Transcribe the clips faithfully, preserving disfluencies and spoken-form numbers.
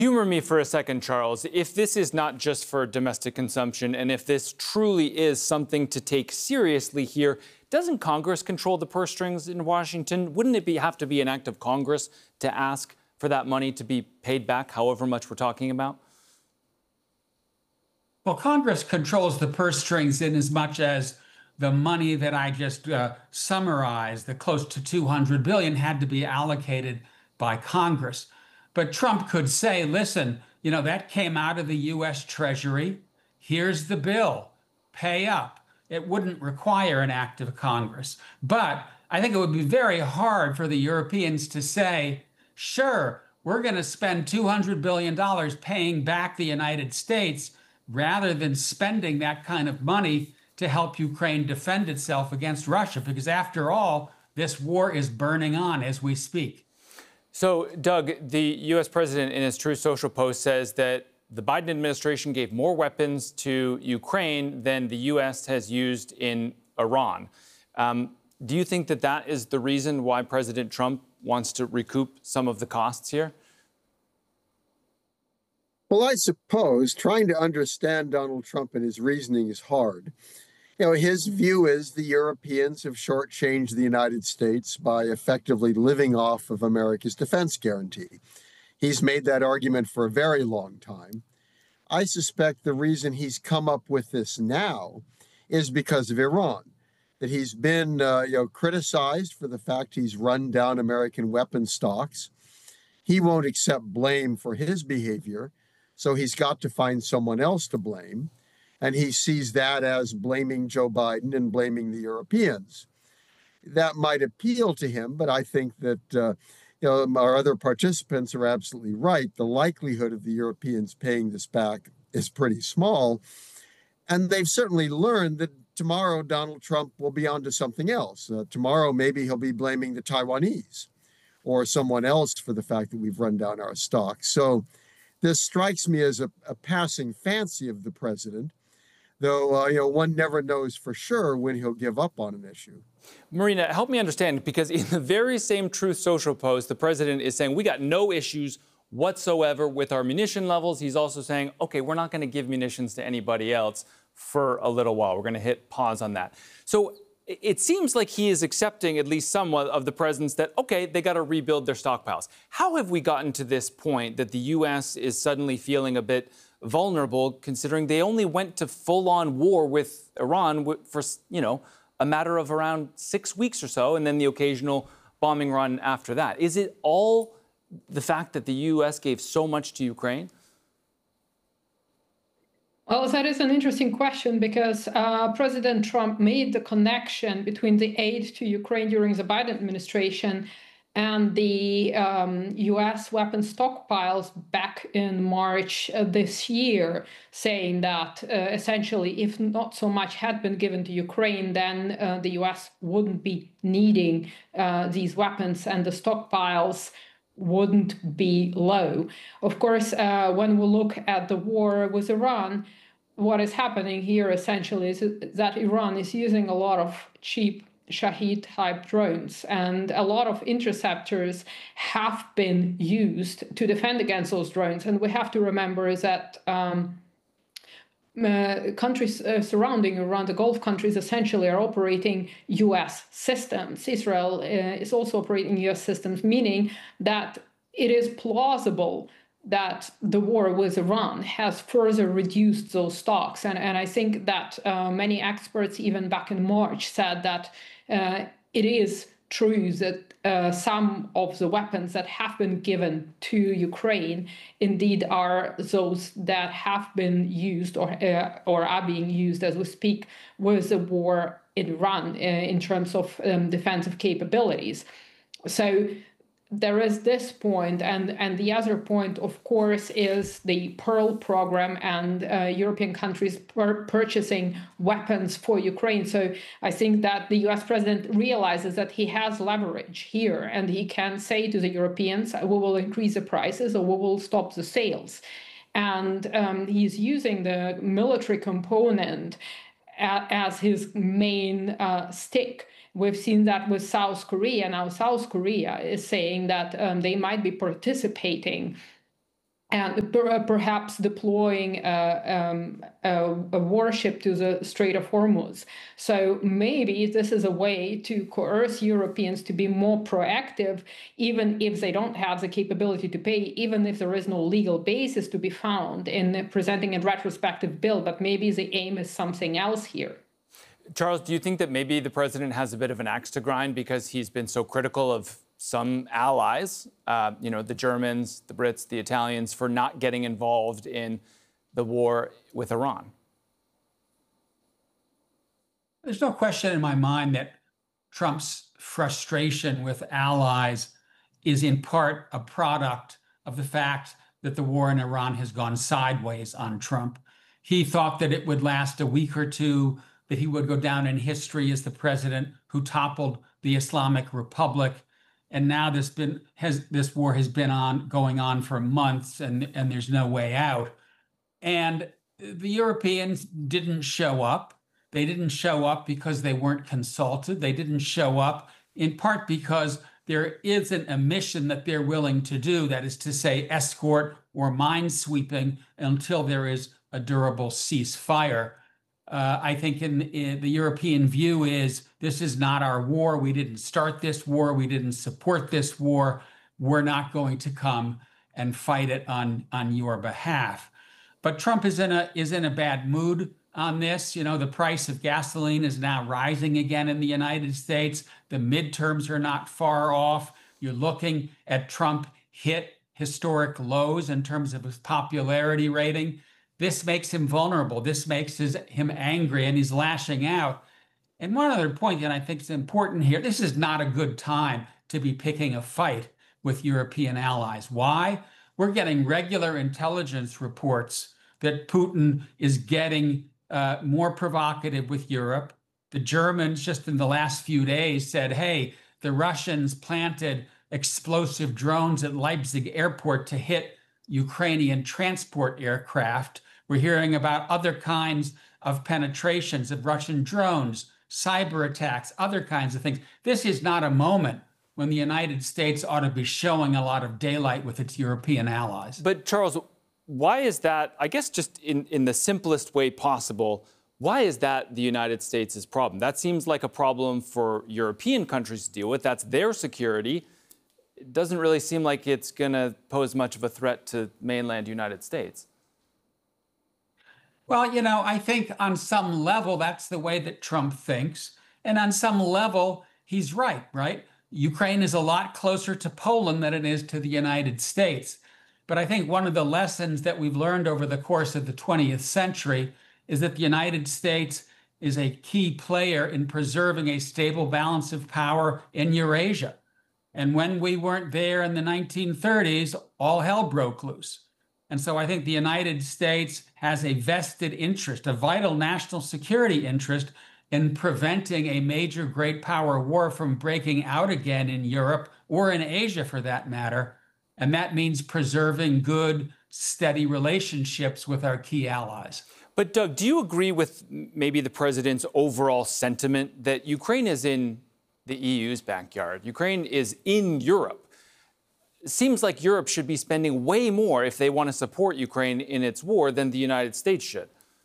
Humor me for a second, Charles. If this is not just for domestic consumption, and if this truly is something to take seriously here, doesn't Congress control the purse strings in Washington? Wouldn't it be, have to be an act of Congress to ask for that money to be paid back, however much we're talking about? Well, Congress controls the purse strings in as much as the money that I just uh, summarized, the close to two hundred billion dollars, had to be allocated by Congress. But Trump could say, listen, you know, that came out of the U S Treasury. Here's the bill. Pay up. It wouldn't require an act of Congress. But I think it would be very hard for the Europeans to say, sure, we're going to spend two hundred billion dollars paying back the United States rather than spending that kind of money to help Ukraine defend itself against Russia. Because after all, this war is burning on as we speak. So, Doug, the U S president in his Truth Social post says that the Biden administration gave more weapons to Ukraine than the U S has used in Iran. Um, do you think that that is the reason why President Trump wants to recoup some of the costs here? Well, I suppose trying to understand Donald Trump and his reasoning is hard. You know, his view is the Europeans have shortchanged the United States by effectively living off of America's defense guarantee. He's made that argument for a very long time. I suspect the reason he's come up with this now is because of Iran, that he's been uh, you know, criticized for the fact he's run down American weapons stocks. He won't accept blame for his behavior, so he's got to find someone else to blame. And he sees that as blaming Joe Biden and blaming the Europeans. That might appeal to him, but I think that uh, you know, our other participants are absolutely right. The likelihood of the Europeans paying this back is pretty small. And they've certainly learned that tomorrow Donald Trump will be onto something else. Uh, tomorrow, maybe he'll be blaming the Taiwanese or someone else for the fact that we've run down our stocks. So this strikes me as a, a passing fancy of the president, though uh, you know, one never knows for sure when he'll give up on an issue. Marina, help me understand, because in the very same Truth Social post, the president is saying we got no issues whatsoever with our munition levels. He's also saying, OK, we're not going to give munitions to anybody else for a little while. We're going to hit pause on that. So it seems like he is accepting at least somewhat of the presence that, OK, they got to rebuild their stockpiles. How have we gotten to this point that the U S is suddenly feeling a bit vulnerable, considering they only went to full-on war with Iran for, you know, a matter of around six weeks or so, and then the occasional bombing run after that? Is it all the fact that the U S gave so much to Ukraine? Well, that is an interesting question, because uh, President Trump made the connection between the aid to Ukraine during the Biden administration and the um, U S weapon stockpiles back in March uh, this year, saying that uh, essentially, if not so much had been given to Ukraine, then uh, the U S wouldn't be needing uh, these weapons and the stockpiles wouldn't be low. Of course, uh, when we look at the war with Iran, what is happening here essentially is that Iran is using a lot of cheap Shahed-type drones, and a lot of interceptors have been used to defend against those drones. And we have to remember is that um, uh, countries uh, surrounding Iran, the Gulf countries, essentially are operating U S systems. Israel uh, is also operating U S systems, meaning that it is plausible that the war with Iran has further reduced those stocks. And, and I think that uh, many experts, even back in March, said that uh, it is true that uh, some of the weapons that have been given to Ukraine indeed are those that have been used or, uh, or are being used as we speak with the war in Iran uh, in terms of um, defensive capabilities. So there is this point, and, and the other point, of course, is the Pearl program and uh, European countries pur purchasing weapons for Ukraine. So I think that the U S president realizes that he has leverage here, and he can say to the Europeans, we will increase the prices or we will stop the sales. And um, he's using the military component a as his main uh, stick. We've seen that with South Korea. Now, South Korea is saying that um, they might be participating and per- perhaps deploying uh, um, a, a warship to the Strait of Hormuz. So maybe this is a way to coerce Europeans to be more proactive, even if they don't have the capability to pay, even if there is no legal basis to be found in presenting a retrospective bill. But maybe the aim is something else here. Charles, do you think that maybe the president has a bit of an axe to grind because he's been so critical of some allies, uh, you know, the Germans, the Brits, the Italians, for not getting involved in the war with Iran? There's no question in my mind that Trump's frustration with allies is in part a product of the fact that the war in Iran has gone sideways on Trump. He thought that it would last a week or two, that he would go down in history as the president who toppled the Islamic Republic. And now this been has this war has been on going on for months, and, and there's no way out. And the Europeans didn't show up. They didn't show up because they weren't consulted. They didn't show up in part because there isn't a mission that they're willing to do, that is to say, escort or minesweeping until there is a durable ceasefire. Uh, I think in, in the European view is this is not our war. We didn't start this war. We didn't support this war. We're not going to come and fight it on, on your behalf. But Trump is in a is in a bad mood on this. You know, the price of gasoline is now rising again in the United States. The midterms are not far off. You're looking at Trump hit historic lows in terms of his popularity rating. This makes him vulnerable. This makes his, him angry, and he's lashing out. And one other point that I think is important here, this is not a good time to be picking a fight with European allies. Why? We're getting regular intelligence reports that Putin is getting uh, more provocative with Europe. The Germans just in the last few days said, hey, the Russians planted explosive drones at Leipzig airport to hit Ukrainian transport aircraft. We're hearing about other kinds of penetrations of Russian drones, cyber attacks, other kinds of things. This is not a moment when the United States ought to be showing a lot of daylight with its European allies. But Charles, why is that, I guess just in, in the simplest way possible, why is that the United States' problem? That seems like a problem for European countries to deal with. That's their security. It doesn't really seem like it's going to pose much of a threat to mainland United States. Well, you know, I think on some level, that's the way that Trump thinks. And on some level, he's right, right? Ukraine is a lot closer to Poland than it is to the United States. But I think one of the lessons that we've learned over the course of the twentieth century is that the United States is a key player in preserving a stable balance of power in Eurasia. And when we weren't there in the nineteen thirties, all hell broke loose. And so I think the United States has a vested interest, a vital national security interest in preventing a major great power war from breaking out again in Europe or in Asia for that matter. And that means preserving good, steady relationships with our key allies. But Doug, do you agree with maybe the president's overall sentiment that Ukraine is in the E U's backyard? Ukraine is in Europe. It seems like Europe should be spending way more if they want to support Ukraine in its war than the United States should.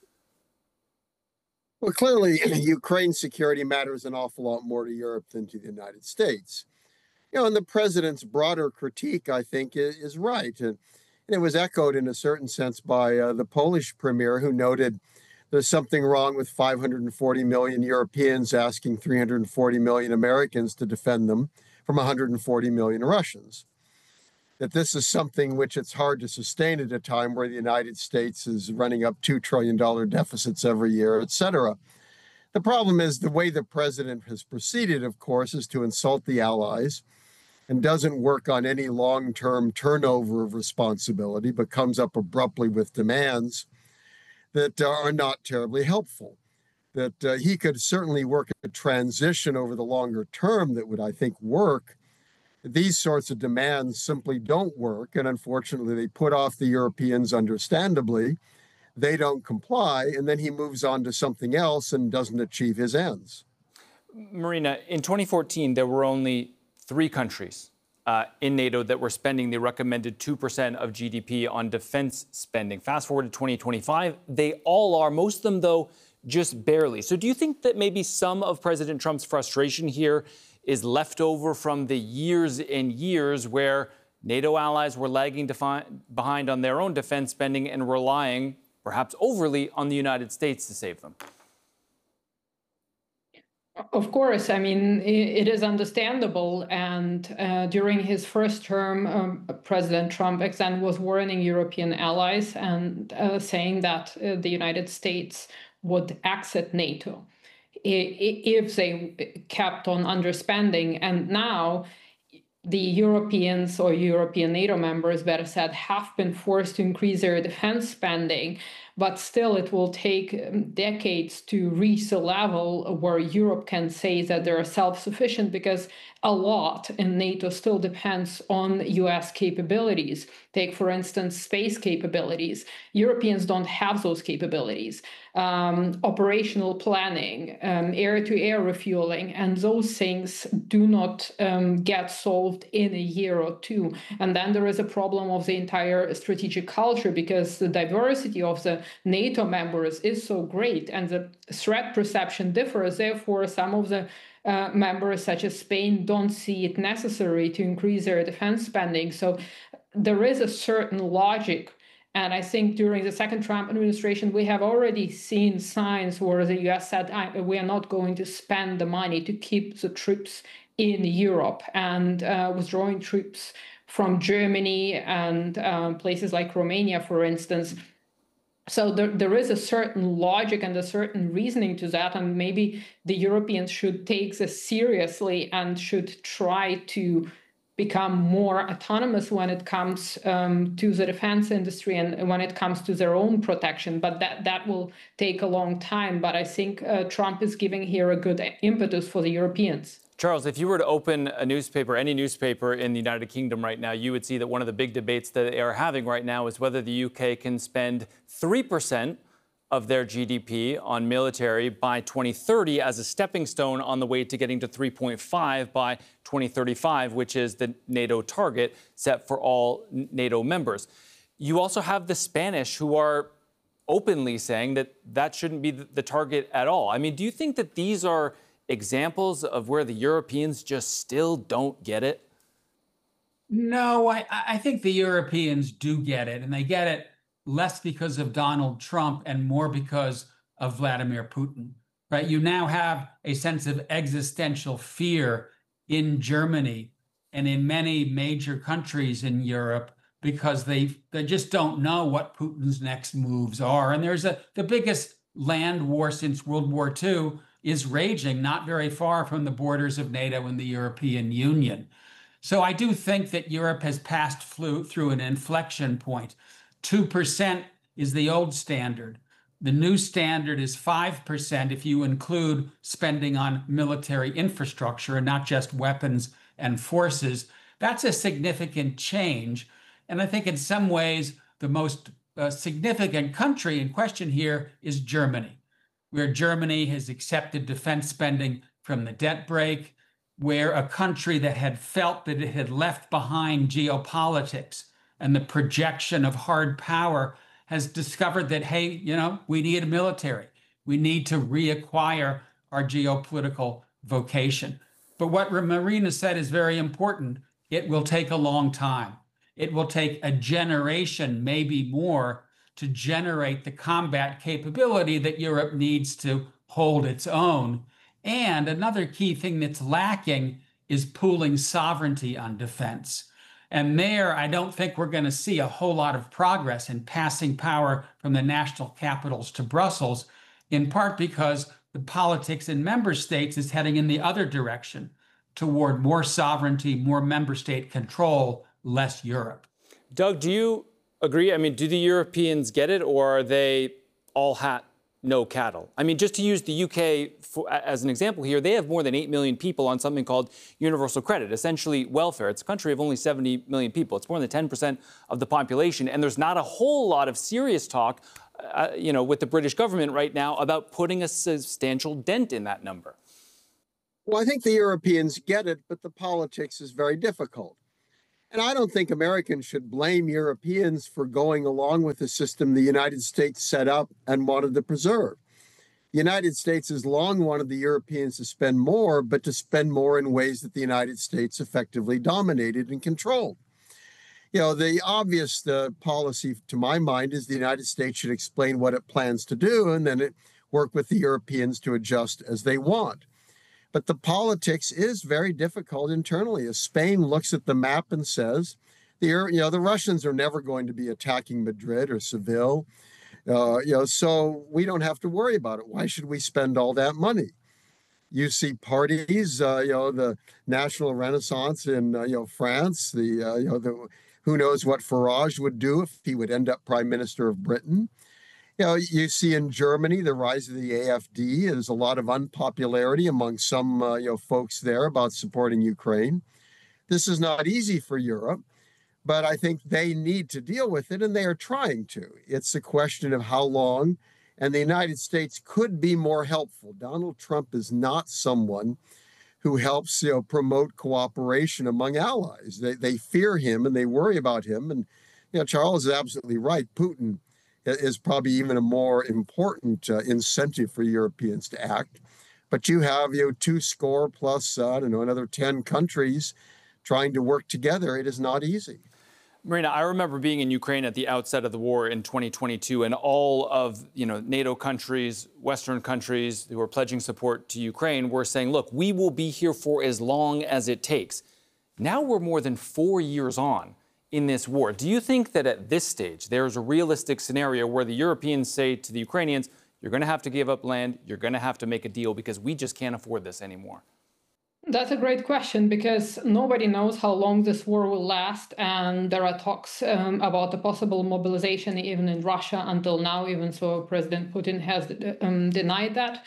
Well, clearly, Ukraine's security matters an awful lot more to Europe than to the United States. You know, and the president's broader critique, I think, is, is right. And, and it was echoed in a certain sense by uh, the Polish premier, who noted there's something wrong with five hundred forty million Europeans asking three hundred forty million Americans to defend them from one hundred forty million Russians. That this is something which it's hard to sustain at a time where the United States is running up two trillion dollars deficits every year, et cetera. The problem is the way the president has proceeded, of course, is to insult the allies and doesn't work on any long-term turnover of responsibility, but comes up abruptly with demands that uh, are not terribly helpful. That uh, he could certainly work a transition over the longer term that would, I think, work. These sorts of demands simply don't work, and unfortunately, they put off the Europeans understandably. They don't comply, and then he moves on to something else and doesn't achieve his ends. Marina, in twenty fourteen, there were only three countries uh, in NATO that were spending the recommended two percent of G D P on defense spending. Fast forward to twenty twenty-five, they all are, most of them, though, just barely. So do you think that maybe some of President Trump's frustration here is left over from the years and years where NATO allies were lagging defi- behind on their own defense spending and relying, perhaps overly, on the United States to save them? Of course, I mean, it is understandable. And uh, during his first term, um, President Trump again was warning European allies and uh, saying that uh, the United States would exit NATO if they kept on underspending. And now the Europeans or European NATO members, better said, have been forced to increase their defense spending. But still, it will take decades to reach a level where Europe can say that they're self-sufficient, because a lot in NATO still depends on U S capabilities. Take, for instance, space capabilities. Europeans don't have those capabilities. Um, operational planning, um, air-to-air refueling, and those things do not um, get solved in a year or two. And then there is a problem of the entire strategic culture, because the diversity of the NATO members is so great and the threat perception differs. Therefore, some of the uh, members, such as Spain, don't see it necessary to increase their defense spending. So there is a certain logic. And I think during the second Trump administration, we have already seen signs where the U S said, we are not going to spend the money to keep the troops in Europe, and uh, withdrawing troops from Germany and um, places like Romania, for instance. So there, there is a certain logic and a certain reasoning to that, and maybe the Europeans should take this seriously and should try to become more autonomous when it comes um, to the defense industry and when it comes to their own protection. But that, that will take a long time. But I think uh, Trump is giving here a good impetus for the Europeans. Charles, if you were to open a newspaper, any newspaper in the United Kingdom right now, you would see that one of the big debates that they are having right now is whether the U K can spend three percent of their G D P on military by twenty thirty as a stepping stone on the way to getting to three point five by twenty thirty-five, which is the NATO target set for all NATO members. You also have the Spanish, who are openly saying that that shouldn't be the target at all. I mean, do you think that these are examples of where the Europeans just still don't get it? No, I, I think the Europeans do get it, and they get it less because of Donald Trump and more because of Vladimir Putin, right? You now have a sense of existential fear in Germany and in many major countries in Europe because they they just don't know what Putin's next moves are. And there's a the biggest land war since World War Two is raging not very far from the borders of NATO and the European Union. So I do think that Europe has passed through, through an inflection point. two percent is the old standard. The new standard is five percent if you include spending on military infrastructure and not just weapons and forces. That's a significant change. And I think in some ways, the most uh, significant country in question here is Germany, where Germany has accepted defense spending from the debt brake, where a country that had felt that it had left behind geopolitics and the projection of hard power has discovered that, hey, you know, we need a military. We need to reacquire our geopolitical vocation. But what Marina said is very important. It will take a long time. It will take a generation, maybe more, to generate the combat capability that Europe needs to hold its own. And another key thing that's lacking is pooling sovereignty on defense. And there, I don't think we're going to see a whole lot of progress in passing power from the national capitals to Brussels, in part because the politics in member states is heading in the other direction, toward more sovereignty, more member state control, less Europe. Doug, do you agree? I mean, do the Europeans get it, or are they all hat, no cattle? I mean, just to use the U K for, as an example here, they have more than eight million people on something called universal credit, essentially welfare. It's a country of only seventy million people. It's more than ten percent of the population. And there's not a whole lot of serious talk, uh, you know, with the British government right now about putting a substantial dent in that number. Well, I think the Europeans get it, but the politics is very difficult. And I don't think Americans should blame Europeans for going along with the system the United States set up and wanted to preserve. The United States has long wanted the Europeans to spend more, but to spend more in ways that the United States effectively dominated and controlled. You know, the obvious uh, policy, to my mind, is the United States should explain what it plans to do, and then it work with the Europeans to adjust as they want. But the politics is very difficult internally. As Spain looks at the map and says, the you know the Russians are never going to be attacking Madrid or Seville, uh, you know, so we don't have to worry about it. Why should we spend all that money? You see parties, uh, you know, the National Renaissance in uh, you know France. The uh, you know the who knows what Farage would do if he would end up Prime Minister of Britain. You know, you see in Germany the rise of the A F D. There's a lot of unpopularity among some uh, you know folks there about supporting Ukraine. This is not easy for Europe, but I think they need to deal with it, and they are trying to. It's a question of how long, and the United States could be more helpful. Donald Trump is not someone who helps you know promote cooperation among allies. They they fear him and they worry about him. And you know, Charles is absolutely right. Putin is probably even a more important uh, incentive for Europeans to act. But you have, you know, two score plus, uh, I don't know, another ten countries trying to work together. It is not easy. Marina, I remember being in Ukraine at the outset of the war in twenty twenty-two, and all of, you know, NATO countries, Western countries who were pledging support to Ukraine were saying, look, we will be here for as long as it takes. Now we're more than four years on in this war. Do you think that at this stage there's a realistic scenario where the Europeans say to the Ukrainians, you're going to have to give up land, you're going to have to make a deal because we just can't afford this anymore? That's a great question, because nobody knows how long this war will last, and there are talks um, about the possible mobilization even in Russia until now, even so President Putin has um, denied that.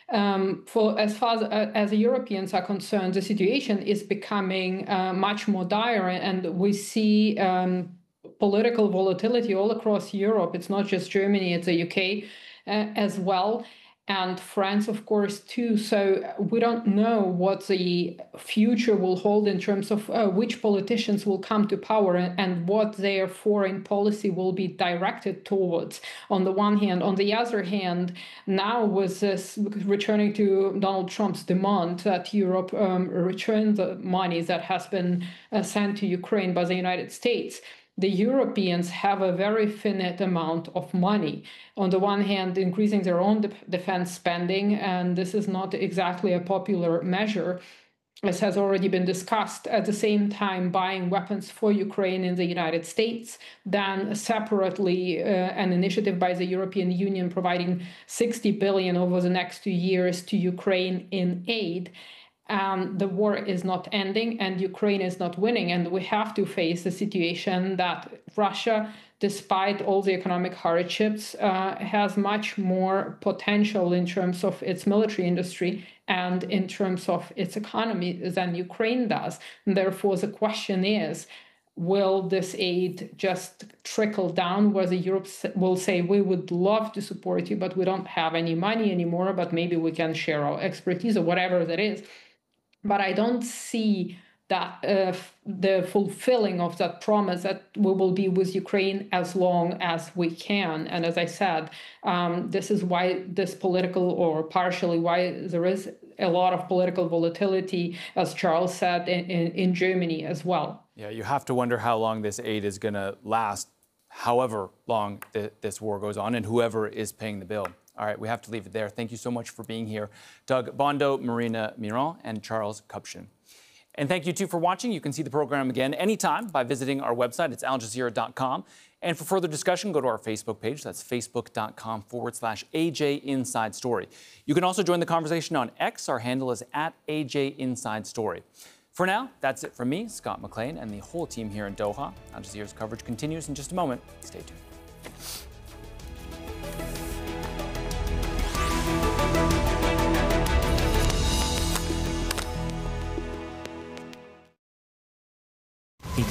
Um, for as far as, uh, as the Europeans are concerned, the situation is becoming uh, much more dire, and we see um, political volatility all across Europe. It's not just Germany, it's the U K uh, as well, and France, of course, too. So we don't know what the future will hold in terms of uh, which politicians will come to power and, and what their foreign policy will be directed towards, on the one hand. On the other hand, now with this, returning to Donald Trump's demand that Europe um, return the money that has been uh, sent to Ukraine by the United States, the Europeans have a very finite amount of money. On the one hand, increasing their own de- defense spending, and this is not exactly a popular measure, as has already been discussed. At the same time, buying weapons for Ukraine in the United States, then separately uh, an initiative by the European Union providing sixty billion dollars over the next two years to Ukraine in aid. Um, the war is not ending and Ukraine is not winning. And we have to face the situation that Russia, despite all the economic hardships, uh, has much more potential in terms of its military industry and in terms of its economy than Ukraine does. And therefore, the question is, will this aid just trickle down, whether Europe will say, we would love to support you, but we don't have any money anymore, but maybe we can share our expertise or whatever that is. But I don't see that uh, the fulfilling of that promise that we will be with Ukraine as long as we can. And as I said, um, this is why this political, or partially why there is a lot of political volatility, as Charles said, in, in, in Germany as well. Yeah, you have to wonder how long this aid is going to last, however long th- this war goes on, and whoever is paying the bill. All right, we have to leave it there. Thank you so much for being here, Doug Bondo, Marina Miron, and Charles Kupchan. And thank you, too, for watching. You can see the program again anytime by visiting our website. It's al jazeera dot com. And for further discussion, go to our Facebook page. That's facebook.com forward slash AJ Inside Story. You can also join the conversation on X. Our handle is at A J Inside Story. For now, that's it from me, Scott McLean, and the whole team here in Doha. Al Jazeera's coverage continues in just a moment. Stay tuned.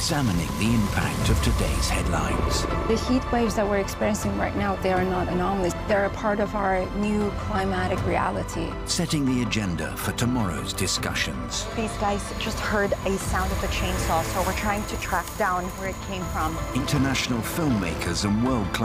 examining the impact of today's headlines. The heat waves that we're experiencing right now, they are not anomalies. They're a part of our new climatic reality. Setting the agenda for tomorrow's discussions. These guys just heard a sound of a chainsaw, so we're trying to track down where it came from. International filmmakers and world-class